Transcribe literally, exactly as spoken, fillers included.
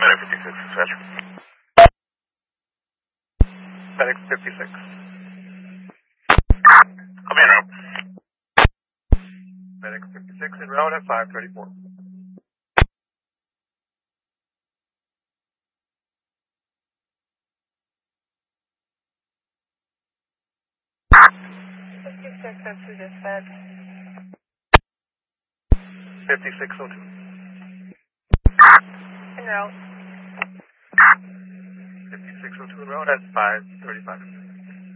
Medic fifty-six, dispatch. Medic fifty-six. Come in, route. Medic fifty-six en route at five thirty-four. fifty-six oh two dispatch. fifty-six oh two. En route. fifty-six oh two en route at five thirty-five.